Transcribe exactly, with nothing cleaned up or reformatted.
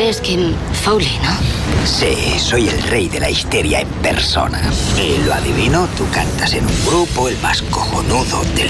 eres Kim Foley, ¿no? Sí, soy el rey de la histeria en persona. Y lo adivino, tú cantas en un grupo el más cojonudo del